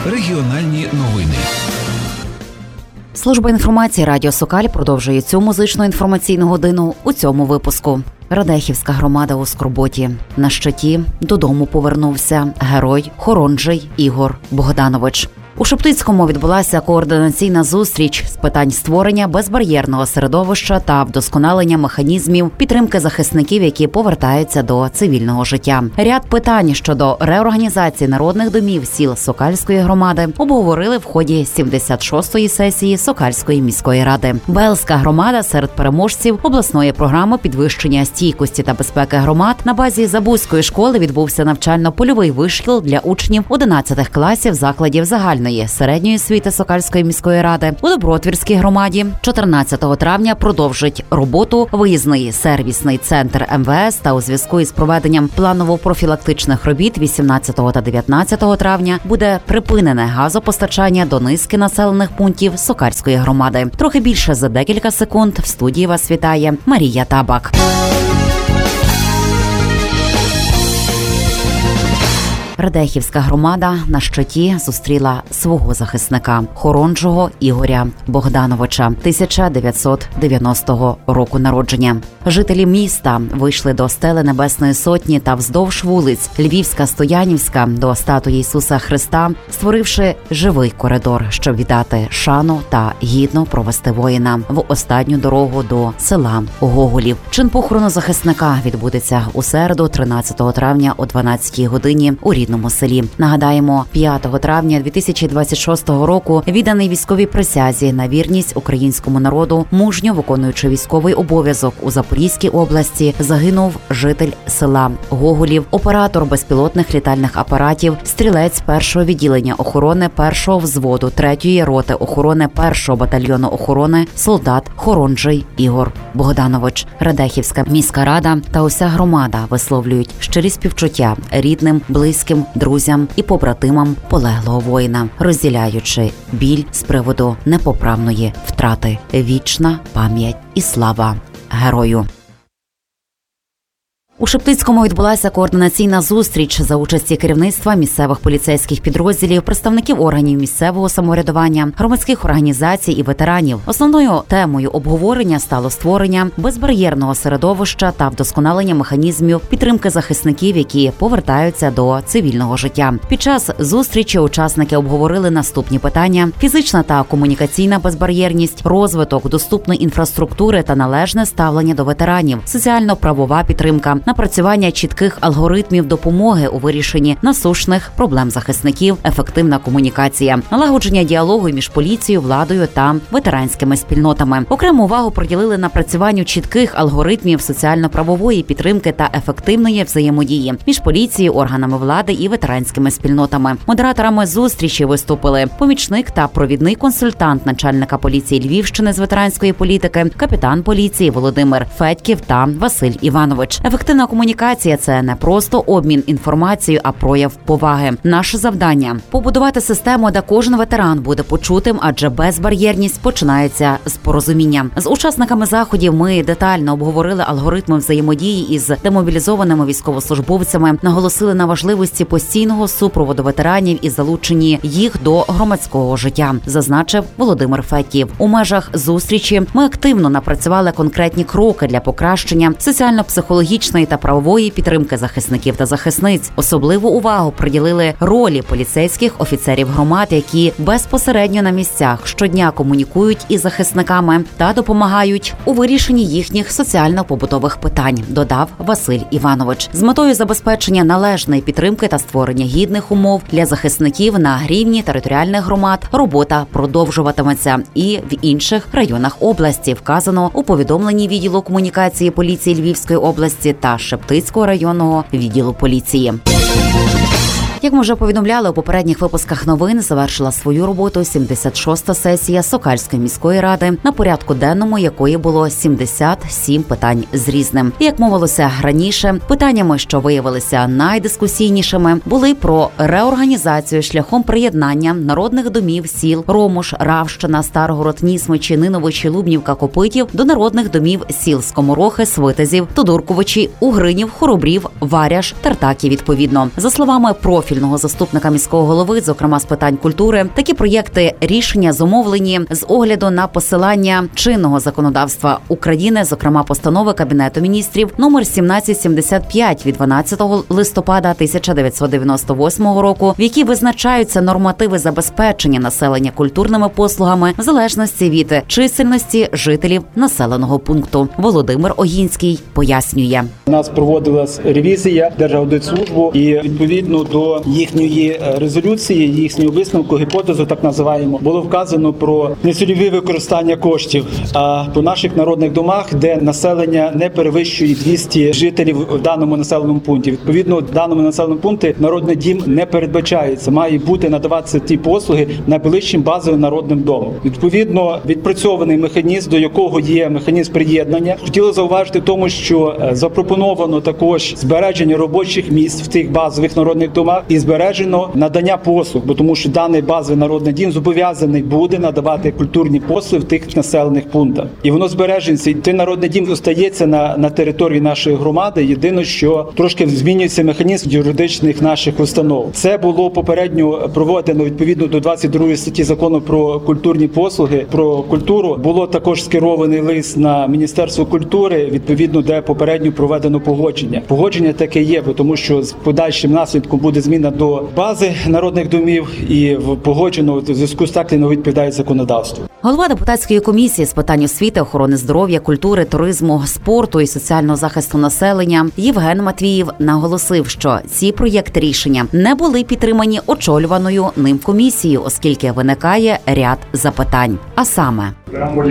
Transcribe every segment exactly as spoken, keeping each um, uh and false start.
Регіональні новини. Служба інформації Радіо Сокаль продовжує цю музичну інформаційну годину у цьому випуску. Радехівська громада у скорботі. На щиті додому повернувся герой Хоронжий Ігор Богданович. У Шептицькому відбулася координаційна зустріч з питань створення безбар'єрного середовища та вдосконалення механізмів підтримки захисників, які повертаються до цивільного життя. Ряд питань щодо реорганізації народних домів сіл Сокальської громади обговорили в ході сімдесят шостої сесії Сокальської міської ради. Белська громада серед переможців обласної програми підвищення стійкості та безпеки громад. На базі Забузької школи відбувся навчально-польовий вишкіл для учнів одинадцятих класів закладів загальної середньої освіти Сокальської міської ради. У Добротвірській громаді чотирнадцятого травня продовжить роботу виїзний сервісний центр ем ве ес, та у зв'язку із проведенням планово-профілактичних робіт вісімнадцятого та дев'ятнадцятого травня буде припинене газопостачання до низки населених пунктів Сокальської громади. Трохи більше за декілька секунд в студії вас вітає Марія Табак. Радехівська громада на щиті зустріла свого захисника Хоронжого Ігоря Богдановича, тисяча дев'ятсот дев'яностого року народження. Жителі міста вийшли до стели Небесної Сотні та вздовж вулиць Львівська-Стоянівська до статуї Ісуса Христа, створивши живий коридор, щоб віддати шану та гідно провести воїна в останню дорогу до села Гоголів. Чин похорону захисника відбудеться у середу, тринадцятого травня о дванадцятій годині у рідному селі. Нагадаємо, п'ятого травня дві тисячі двадцять шостого року відданий військовій присязі на вірність українському народу, мужньо виконуючи військовий обов'язок у Запорізькій області, загинув житель села Гоголів, оператор безпілотних літальних апаратів, стрілець першого відділення охорони першого взводу третьої роти охорони першого батальйону охорони, солдат Хоронжий Ігор Богданович. Радехівська міська рада та уся громада висловлюють щирі співчуття рідним, близьким, друзям і побратимам полеглого воїна, розділяючи біль з приводу непоправної втрати. Вічна пам'ять і слава герою. У Шептицькому відбулася координаційна зустріч за участі керівництва місцевих поліцейських підрозділів, представників органів місцевого самоврядування, громадських організацій і ветеранів. Основною темою обговорення стало створення безбар'єрного середовища та вдосконалення механізмів підтримки захисників, які повертаються до цивільного життя. Під час зустрічі учасники обговорили наступні питання: фізична та комунікаційна безбар'єрність, розвиток доступної інфраструктури та належне ставлення до ветеранів, соціально-правова підтримка, напрацювання чітких алгоритмів допомоги у вирішенні насущних проблем захисників, ефективна комунікація, налагодження діалогу між поліцією, владою та ветеранськими спільнотами. Окрему увагу приділили напрацюванню чітких алгоритмів соціально-правової підтримки та ефективної взаємодії між поліцією, органами влади і ветеранськими спільнотами. Модераторами зустрічі виступили помічник та провідний консультант начальника поліції Львівщини з ветеранської політики, капітан поліції Володимир Федьків та Василь Іванович. Ефективна комунікація – це не просто обмін інформацією, а прояв поваги. Наше завдання – побудувати систему, де кожен ветеран буде почутим, адже безбар'єрність починається з порозуміння. З учасниками заходів ми детально обговорили алгоритми взаємодії із демобілізованими військовослужбовцями, наголосили на важливості постійного супроводу ветеранів і залученні їх до громадського життя, зазначив Володимир Федьків. У межах зустрічі ми активно напрацювали конкретні кроки для покращення соціально-психологічної та правової підтримки захисників та захисниць. Особливу увагу приділили ролі поліцейських офіцерів громад, які безпосередньо на місцях щодня комунікують із захисниками та допомагають у вирішенні їхніх соціально-побутових питань, додав Василь Іванович. З метою забезпечення належної підтримки та створення гідних умов для захисників на рівні територіальних громад робота продовжуватиметься і в інших районах області, вказано у повідомленні відділу комунікації поліції Львівської області та Шептицького районного відділу поліції. Як ми вже повідомляли у попередніх випусках новин, завершила свою роботу сімдесят шоста сесія Сокальської міської ради, на порядку денному якої було сімдесят сім питань з різним. І, як мовилося раніше, питаннями, що виявилися найдискусійнішими, були про реорганізацію шляхом приєднання народних домів сіл Ромуш, Равщина, Старгород, Нісмичі, Ниновичі, Лубнівка, Копитів до народних домів сіл Скоморохи, Свитязів, Тодурковичі, Угринів, Хоробрів, Варяж, Тартаки відповідно. За словами профільного профільного заступника міського голови, зокрема з питань культури, такі проєкти рішення зумовлені з огляду на посилання чинного законодавства України, зокрема постанови Кабінету міністрів номер сімнадцять сімдесят п'ять від дванадцятого листопада тисяча дев'ятсот дев'яносто восьмого року, в якій визначаються нормативи забезпечення населення культурними послугами в залежності від чисельності жителів населеного пункту. Володимир Огінський пояснює. У нас проводилась ревізія Держаудитслужбу, і відповідно до їхньої резолюції, їхнього висновку, гіпотезу так називаємо, було вказано про нецільове використання коштів. А по наших народних домах, де населення не перевищує двісті жителів в даному населеному пункті, відповідно в даному населеному пункті народний дім не передбачається. Має бути надаватися ті послуги найближчим базовим народним домом. Відповідно, відпрацьований механізм, до якого є механізм приєднання. Хотіло зауважити тому, що запропоновано також збереження робочих місць в тих базових народних домах і збережено надання послуг, бо тому що даний базовий народний дім зобов'язаний буде надавати культурні послуги в тих населених пунктах. І воно збережеться. І той народний дім остається на, на території нашої громади. Єдине, що трошки змінюється механізм юридичних наших установ. Це було попередньо проведено відповідно до двадцять другої статті закону про культурні послуги, про культуру. Було також скерований лист на Міністерство культури, відповідно, де попередньо проведено погодження. Погодження таке є, бо тому що з подальшим наслідком буде зміна до бази народних домів і в погоджено в зв'язку з таким не відповідає законодавству. Голова депутатської комісії з питань освіти, охорони здоров'я, культури, туризму, спорту і соціального захисту населення Євген Матвіїв наголосив, що ці проєкти рішення не були підтримані очолюваною ним комісією, оскільки виникає ряд запитань. А саме В преамбулі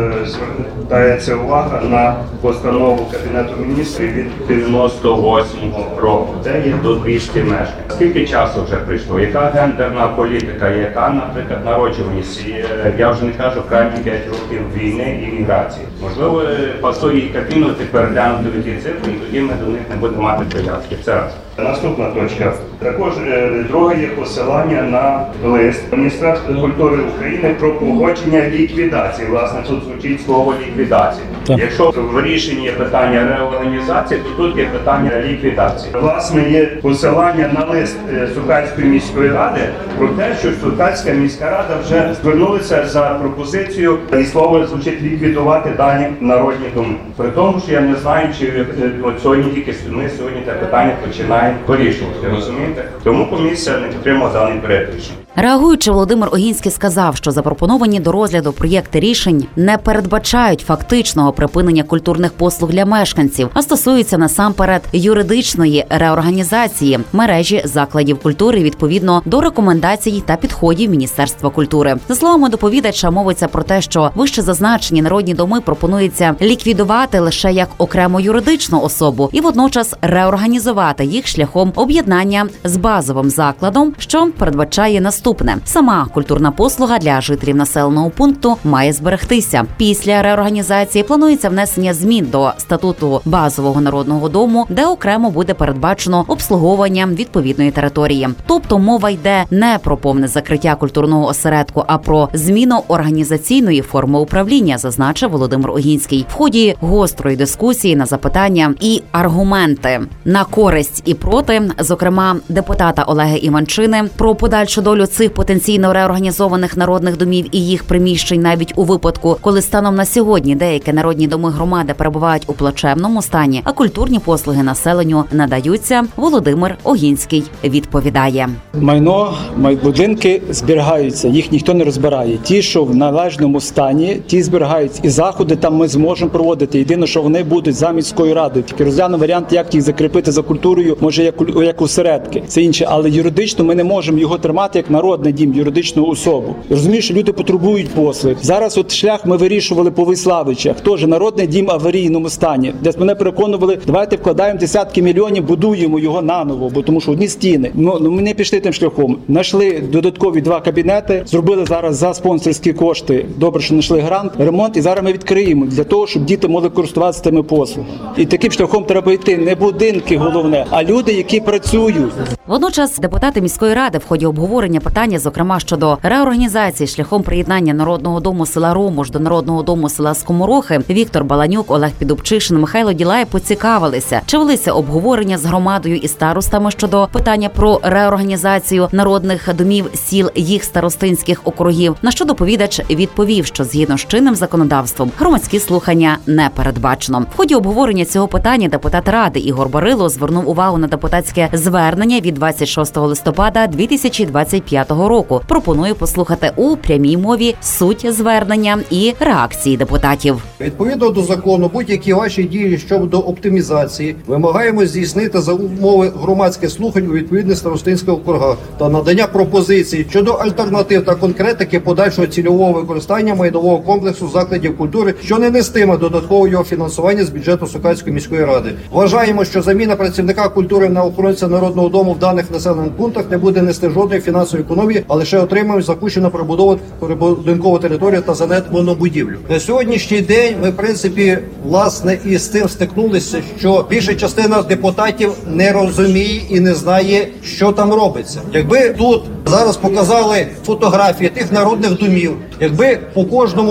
звертається увага на постанову Кабінету міністрів від дев'яносто восьмого року, де є до двісті мешканців. Скільки часу вже прийшло? Яка гендерна політика? Яка, наприклад, народжуваність? Я вже не кажу крайні п'ять років війни і міграції. Можливо, пасує і кабінути, переглянути ті цифри, і тоді ми до них не будемо мати прив'язки. Це раз. Наступна точка. Також е, друге є посилання на лист Міністерства культури України про погодження ліквідації. Власне, тут звучить слово ліквідація. Так. Якщо в рішенні є питання реорганізації, то тут є питання ліквідації. Власне, є посилання на лист Сокальської міської ради про те, що Сокальська міська рада вже звернулася за пропозицією, і слово звучить ліквідувати дані народні доми. При тому, що я не знаю, чи от сьогодні тільки ми сьогодні те питання починаємо вирішувати, розумієте? Тому комісія не підтримала даний проект рішення. Реагуючи, Володимир Огінський сказав, що запропоновані до розгляду проєкти рішень не передбачають фактичного припинення культурних послуг для мешканців, а стосуються насамперед юридичної реорганізації мережі закладів культури відповідно до рекомендацій та підходів Міністерства культури. За словами доповідача, мовиться про те, що вище зазначені народні доми пропонується ліквідувати лише як окрему юридичну особу і водночас реорганізувати їх шляхом об'єднання з базовим закладом, що передбачає наступне. Сама культурна послуга для жителів населеного пункту має зберегтися. Після реорганізації планується внесення змін до статуту базового народного дому, де окремо буде передбачено обслуговування відповідної території. Тобто мова йде не про повне закриття культурного осередку, а про зміну організаційної форми управління, зазначив Володимир Огінський. В ході гострої дискусії на запитання і аргументи на користь і проти, зокрема депутата Олега Іванчини, про подальшу долю цих потенційно реорганізованих народних домів і їх приміщень навіть у випадку, коли станом на сьогодні деякі народні доми громади перебувають у плачевному стані, а культурні послуги населенню надаються, Володимир Огінський відповідає. Майно, будинки зберігаються, їх ніхто не розбирає. Ті, що в належному стані, ті зберігаються. І заходи там ми зможемо проводити. Єдине, що вони будуть за міською радою. Тільки розглянемо варіант, як їх закріпити за культурою, може як, як осередки. Це інше, але юридично ми не можемо його тримати як народний дім, юридичну особу. Розумію, що люди потребують послуг. Зараз от шлях ми вирішували по Виславичах. Теж народний дім в аварійному стані. Десь мене переконували, давайте вкладаємо десятки мільйонів, будуємо його наново, бо тому що одні стіни. Ну, ми не пішли тим шляхом. Знайшли додаткові два кабінети, зробили зараз за спонсорські кошти. Добре, що знайшли грант, ремонт, і зараз ми відкриємо для того, щоб діти могли користуватися тими послугами. І таким шляхом треба йти. Не будинки головне, а люди, які працюють. Водночас депутати міської ради в ході обговорення питання, зокрема щодо реорганізації шляхом приєднання Народного дому села Ромуш до Народного дому села Скоморохи, Віктор Баланюк, Олег Підубчишин, Михайло Ділай поцікавилися, чи велися обговорення з громадою і старостами щодо питання про реорганізацію народних домів сіл їх старостинських округів. На що доповідач відповів, що згідно з чинним законодавством громадські слухання не передбачено. В ході обговорення цього питання депутат ради Ігор Борило звернув увагу на депутатське звернення від двадцять шостого листопада дві тисячі двадцять п'ятого року. Пропоную послухати у прямій мові суть звернення і реакції депутатів. Відповідно до закону, будь-які ваші дії щодо оптимізації вимагаємо здійснити за умови громадських слухань у відповідних старостинських округах та надання пропозицій щодо альтернатив та конкретики подальшого цільового використання майнового комплексу закладів культури, що не нестиме додаткового його фінансування з бюджету Сокальської міської ради. Вважаємо, що заміна працівника культури на охоронця Народного дому в даних населених пунктах не буде нести жодної фінансової економії, а лише отримаємо запущену прибудову прибудинкову територію та занедбану будівлю. На сьогоднішній день ми, в принципі, власне, і з тим стикнулися, що більша частина депутатів не розуміє і не знає, що там робиться. Якби тут зараз показали фотографії тих народних домів, якби по кожному